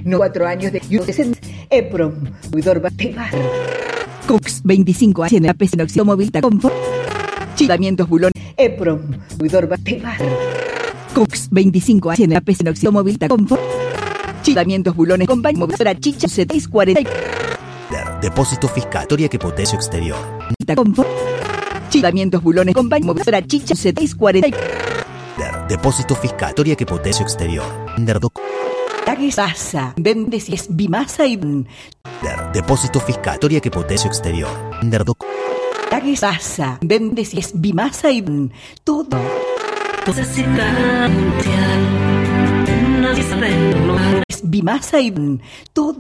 No 4 años de EPROM, Cuidor Batebar. Cox 25 años en la PC Móvil Confort. Chilamientos Bulón. EPROM, Cuidor Batebar. Cox 25 años en la PC Móvil Confort. Chilamientos Bulones Compañía Motora Chicha 640. Depósito fiscal, historia que potencia exterior. Confort. Chilamientos Bulones Compañía Motora Chicha 640. Depósito fiscal, historia que potencia exterior. Pasa, vende si es Bimasa y Depósito fiscal, historia que potencia exterior. Pasa, vende si es Bimasa y todo. Es Bimasa y todo.